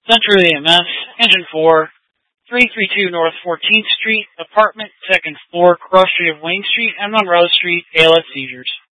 Central EMS, Engine 4, 332 North 14th Street, apartment, second floor, cross street of Wayne Street and Monroe Street, ALS seizures.